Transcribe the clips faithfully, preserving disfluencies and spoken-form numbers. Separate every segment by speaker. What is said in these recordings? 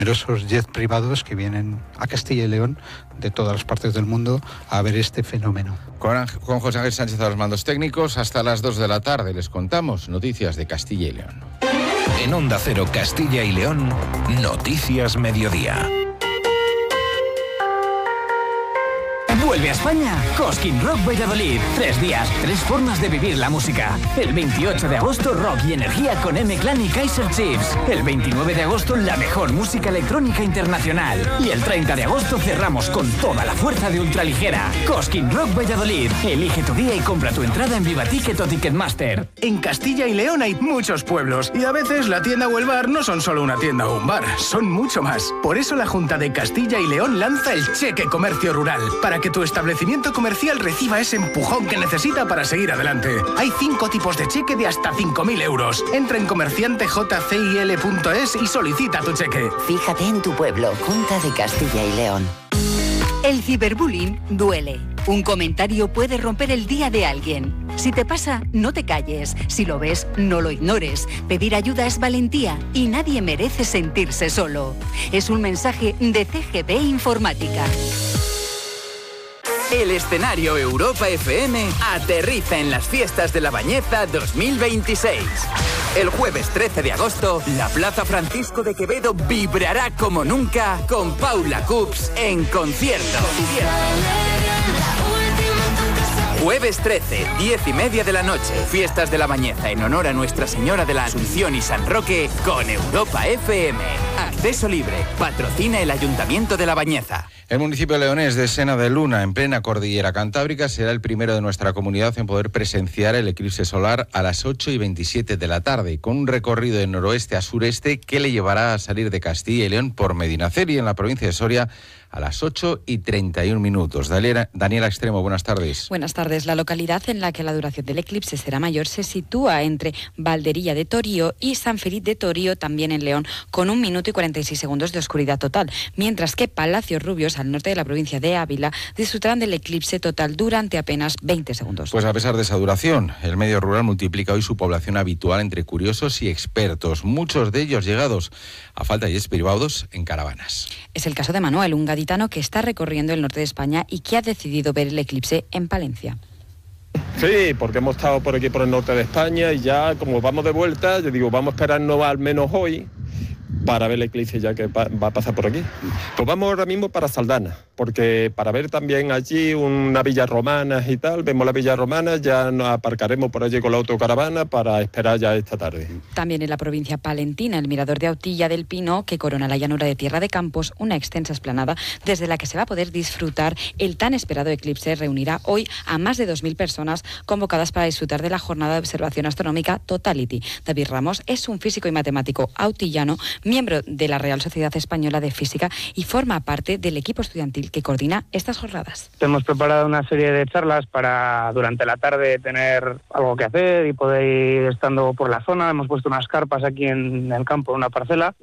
Speaker 1: Numerosos jets privados que vienen a Castilla y León de todas las partes del mundo a ver este fenómeno.
Speaker 2: Con, con José Ángel Sánchez a los mandos técnicos, hasta las dos de la tarde les contamos noticias de Castilla y León.
Speaker 3: En Onda Cero Castilla y León, Noticias Mediodía.
Speaker 4: Vuelve a España Cosquín Rock Valladolid. Tres días, tres formas de vivir la música. El veintiocho de agosto, rock y energía con M-Clan y Kaiser Chiefs. El veintinueve de agosto, la mejor música electrónica internacional. Y el treinta de agosto cerramos con toda la fuerza de ultraligera. Cosquín Rock Valladolid. Elige tu día y compra tu entrada en Viva Ticket o Ticketmaster.
Speaker 5: En Castilla y León hay muchos pueblos y a veces la tienda o el bar no son solo una tienda o un bar, son mucho más. Por eso la Junta de Castilla y León lanza el Cheque Comercio Rural, para que tu establecimiento comercial reciba ese empujón que necesita para seguir adelante. Hay cinco tipos de cheque de hasta cinco mil euros. Entra en comerciante j c i l punto es y solicita tu cheque.
Speaker 6: Fíjate en tu pueblo, Junta de Castilla y León.
Speaker 7: El ciberbullying duele. Un comentario puede romper el día de alguien. Si te pasa, no te calles. Si lo ves, no lo ignores. Pedir ayuda es valentía y nadie merece sentirse solo. Es un mensaje de C G B Informática.
Speaker 4: El escenario Europa F M aterriza en las fiestas de La Bañeza dos mil veintiséis. El jueves trece de agosto, la Plaza Francisco de Quevedo vibrará como nunca con Paula Cups en concierto. Jueves trece, diez y media de la noche, fiestas de La Bañeza en honor a Nuestra Señora de la Asunción y San Roque con Europa F M. Acceso libre, patrocina el Ayuntamiento de La Bañeza.
Speaker 2: El municipio leonés de Sena de Luna, en plena cordillera cantábrica, será el primero de nuestra comunidad en poder presenciar el eclipse solar a las ocho y veintisiete de la tarde, con un recorrido de noroeste a sureste que le llevará a salir de Castilla y León por Medinaceli, en la provincia de Soria, a las ocho y treinta y un minutos. Daniela, Daniela Extremo, buenas tardes.
Speaker 8: Buenas tardes. La localidad en la que la duración del eclipse será mayor se sitúa entre Valderilla de Torío y San Felipe de Torío, también en León, con un minuto y cuarenta y seis segundos de oscuridad total, mientras que Palacios Rubios, al norte de la provincia de Ávila, disfrutarán del eclipse total durante apenas veinte segundos.
Speaker 2: Pues a pesar de esa duración, el medio rural multiplica hoy su población habitual entre curiosos y expertos, muchos de ellos llegados a falta de jets privados en caravanas.
Speaker 8: Es el caso de Manuel, un gaditano que está recorriendo el norte de España y que ha decidido ver el eclipse en Palencia.
Speaker 9: Sí, porque hemos estado por aquí por el norte de España y ya como vamos de vuelta, yo digo, vamos a esperarnos al menos hoy para ver el eclipse ya que va a pasar por aquí. Pues vamos ahora mismo para Saldana, porque para ver también allí una villa romana y tal, vemos la villa romana, ya nos aparcaremos por allí con la autocaravana para esperar ya esta tarde.
Speaker 8: También en la provincia palentina, el mirador de Autilla del Pino, que corona la llanura de Tierra de Campos, una extensa explanada desde la que se va a poder disfrutar el tan esperado eclipse, reunirá hoy a más de dos mil personas convocadas para disfrutar de la jornada de observación astronómica Totality. David Ramos es un físico y matemático autillano, miembro de la Real Sociedad Española de Física y forma parte del equipo estudiantil que coordina estas jornadas.
Speaker 10: Hemos preparado una serie de charlas para durante la tarde tener algo que hacer y poder ir estando por la zona. Hemos puesto unas carpas aquí en el campo, en una parcela,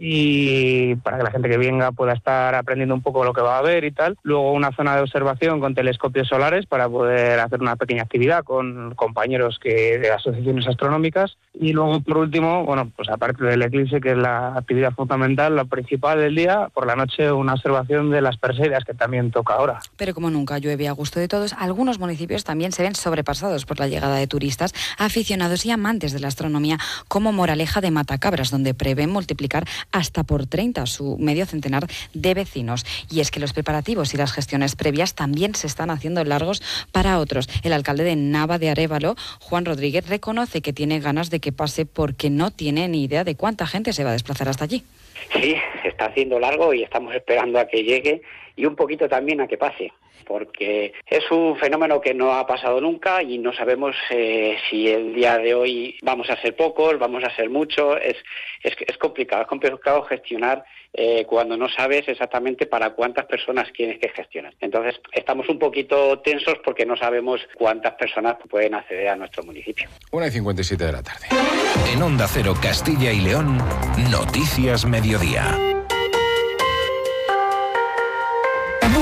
Speaker 10: y para que la gente que venga pueda estar aprendiendo un poco lo que va a ver y tal. Luego una zona de observación con telescopios solares para poder hacer una pequeña actividad con compañeros que de asociaciones astronómicas. Y luego, por último, bueno, pues aparte del eclipse, que es la actividad fundamental, la principal del día, por la noche una observación de las Perseidas, que también toca ahora.
Speaker 8: Pero como nunca llueve a gusto de todos, algunos municipios también se ven sobrepasados por la llegada de turistas, aficionados y amantes de la astronomía, como Moraleja de Matacabras, donde prevén multiplicar hasta por treinta su medio centenar de vecinos. Y es que los preparativos y las gestiones previas también se están haciendo largos para otros. El alcalde de Nava de Arévalo, Juan Rodríguez, reconoce que tiene ganas de que pase porque no tiene ni idea de cuánta gente se va a desplazar hasta allí.
Speaker 11: Sí, se está haciendo largo y estamos esperando a que llegue y un poquito también a que pase, porque es un fenómeno que no ha pasado nunca y no sabemos eh, si el día de hoy vamos a ser pocos, vamos a ser muchos. Es, es, es complicado, es complicado gestionar eh, cuando no sabes exactamente para cuántas personas tienes que gestionar. Entonces estamos un poquito tensos porque no sabemos cuántas personas pueden acceder a nuestro municipio.
Speaker 2: una y cincuenta y siete de la tarde.
Speaker 3: En Onda Cero Castilla y León, Noticias Mediodía.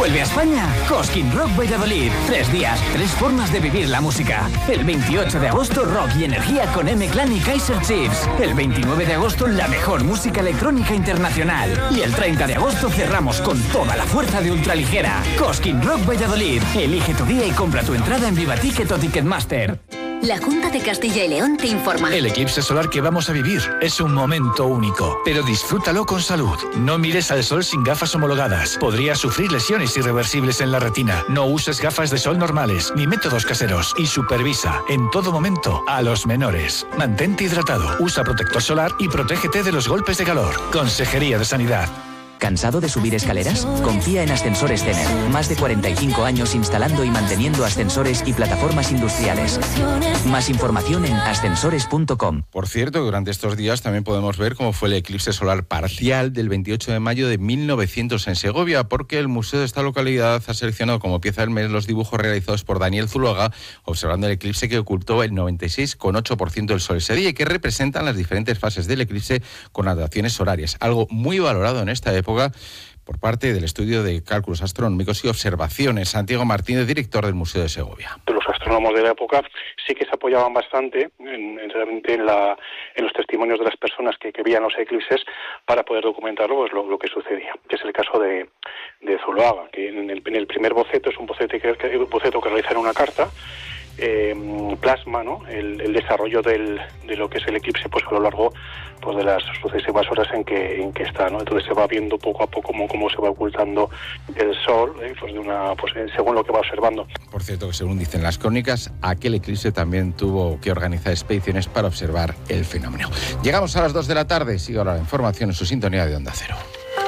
Speaker 4: Vuelve a España Cosquín Rock Valladolid. Tres días, tres formas de vivir la música. El veintiocho de agosto, rock y energía con M-Clan y Kaiser Chiefs. El veintinueve de agosto, la mejor música electrónica internacional. Y el treinta de agosto cerramos con toda la fuerza de ultraligera. Cosquín Rock Valladolid. Elige tu día y compra tu entrada en Vivaticket o Ticketmaster.
Speaker 12: La Junta de Castilla y León te informa.
Speaker 3: El eclipse solar que vamos a vivir es un momento único, pero disfrútalo con salud. No mires al sol sin gafas homologadas. Podrías sufrir lesiones irreversibles en la retina. No uses gafas de sol normales ni métodos caseros y supervisa en todo momento a los menores. Mantente hidratado, usa protector solar y protégete de los golpes de calor. Consejería de Sanidad.
Speaker 13: ¿Cansado de subir escaleras? Confía en Ascensores Cener. Más de cuarenta y cinco años instalando y manteniendo ascensores y plataformas industriales. Más información en ascensores punto com.
Speaker 2: Por cierto, durante estos días también podemos ver cómo fue el eclipse solar parcial del veintiocho de mayo de mil novecientos en Segovia, porque el museo de esta localidad ha seleccionado como pieza del mes los dibujos realizados por Daniel Zuluaga, observando el eclipse que ocultó el noventa y seis coma ocho por ciento del sol ese día y que representan las diferentes fases del eclipse con adaptaciones horarias. Algo muy valorado en esta época por parte del Estudio de Cálculos Astronómicos y Observaciones. Santiago Martínez, director del Museo de Segovia.
Speaker 14: Los astrónomos de la época sí que se apoyaban bastante en, en, realmente en, la, en los testimonios de las personas que, que veían los eclipses para poder documentarlo, pues, lo, lo que sucedía, que es el caso de, de Zuloaga, que en el, en el primer boceto es un boceto que, que, boceto que realiza en una carta. Eh, plasma, ¿no?, el, el desarrollo del, de lo que es el eclipse, pues a lo largo, pues, de las sucesivas horas en que en que está, ¿no? Entonces se va viendo poco a poco cómo, cómo se va ocultando el sol, ¿eh? pues de una pues según lo que va observando.
Speaker 2: Por cierto, que según dicen las crónicas, aquel eclipse también tuvo que organizar expediciones para observar el fenómeno. Llegamos a las dos de la tarde. Sigue ahora la información en su sintonía de Onda Cero.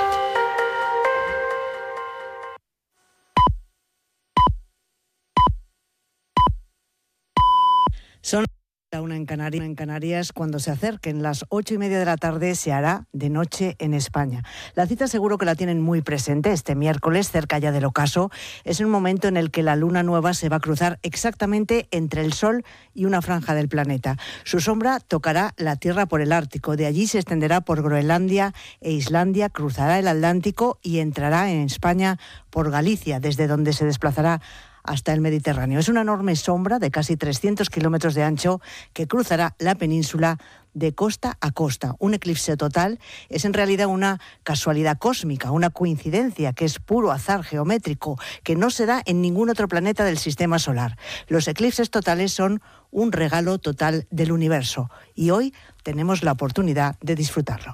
Speaker 15: Son la una en Canarias, en Canarias, cuando se acerquen las ocho y media de la tarde se hará de noche en España. La cita seguro que la tienen muy presente este miércoles, cerca ya del ocaso. Es un momento en el que la luna nueva se va a cruzar exactamente entre el Sol y una franja del planeta. Su sombra tocará la Tierra por el Ártico, de allí se extenderá por Groenlandia e Islandia, cruzará el Atlántico y entrará en España por Galicia, desde donde se desplazará hasta el Mediterráneo. Es una enorme sombra de casi trescientos kilómetros de ancho que cruzará la península de costa a costa. Un eclipse total es en realidad una casualidad cósmica, una coincidencia que es puro azar geométrico, que no se da en ningún otro planeta del sistema solar. Los eclipses totales son un regalo total del universo y hoy tenemos la oportunidad de disfrutarlo.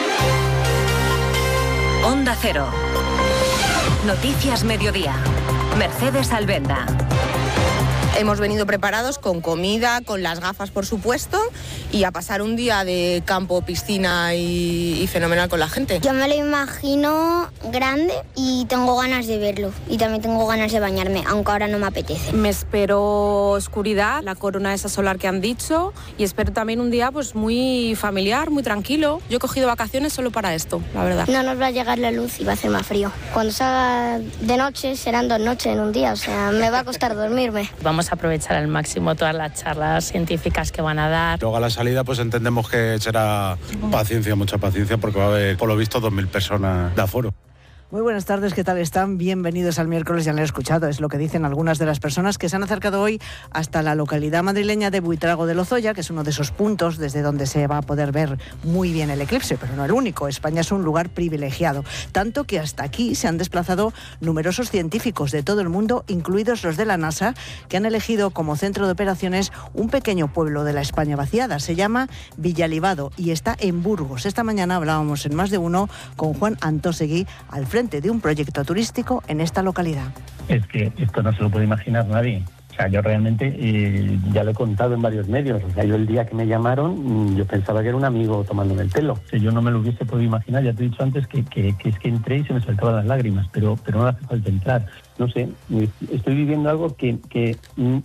Speaker 12: Onda Cero. Noticias Mediodía. Mercedes Albenda.
Speaker 16: Hemos venido preparados con comida, con las gafas, por supuesto, y a pasar un día de campo, piscina y, y fenomenal con la gente.
Speaker 17: Yo me lo imagino grande y tengo ganas de verlo. Y también tengo ganas de bañarme, aunque ahora no me apetece.
Speaker 18: Me espero oscuridad, la corona esa solar que han dicho, y espero también un día pues muy familiar, muy tranquilo. Yo he cogido vacaciones solo para esto, la verdad.
Speaker 17: No nos va a llegar la luz y va a hacer más frío. Cuando salga de noche serán dos noches en un día, o sea, me va a costar dormirme.
Speaker 19: Vamos a aprovechar al máximo todas las charlas científicas que van a dar.
Speaker 20: Luego a la salida pues entendemos que será paciencia, mucha paciencia, porque va a haber por lo visto dos mil personas de aforo.
Speaker 15: Muy buenas tardes, ¿qué tal están? Bienvenidos al miércoles, ya lo he escuchado, es lo que dicen algunas de las personas que se han acercado hoy hasta la localidad madrileña de Buitrago de Lozoya, que es uno de esos puntos desde donde se va a poder ver muy bien el eclipse, pero no el único. España es un lugar privilegiado, tanto que hasta aquí se han desplazado numerosos científicos de todo el mundo, incluidos los de la NASA, que han elegido como centro de operaciones un pequeño pueblo de la España vaciada. Se llama Villalibado y está en Burgos. Esta mañana hablábamos en Más de Uno con Juan Antosegui, al frente de un proyecto turístico en esta localidad.
Speaker 21: Es que esto no se lo puede imaginar nadie. O sea, yo realmente eh, ya lo he contado en varios medios. O sea, yo el día que me llamaron, yo pensaba que era un amigo tomándome el pelo. Que yo no me lo hubiese podido imaginar. Ya te he dicho antes que, que, que es que entré y se me saltaban las lágrimas, pero, pero no hace falta entrar. No sé, estoy viviendo algo que, que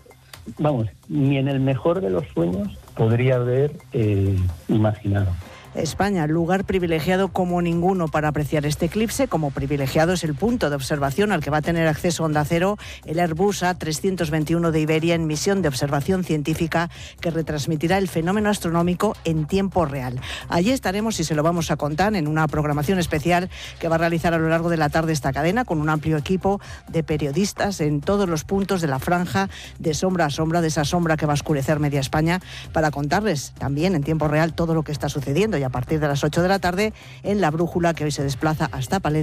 Speaker 21: vamos, ni en el mejor de los sueños podría haber eh, imaginado.
Speaker 15: España, lugar privilegiado como ninguno para apreciar este eclipse. Como privilegiado es el punto de observación al que va a tener acceso Onda Cero el Airbus A trescientos veintiuno de Iberia en misión de observación científica que retransmitirá el fenómeno astronómico en tiempo real. Allí estaremos y se lo vamos a contar en una programación especial que va a realizar a lo largo de la tarde esta cadena con un amplio equipo de periodistas en todos los puntos de la franja de sombra a sombra, de esa sombra que va a oscurecer media España, para contarles también en tiempo real todo lo que está sucediendo. Y a partir de las ocho de la tarde en La Brújula, que hoy se desplaza hasta Palencia,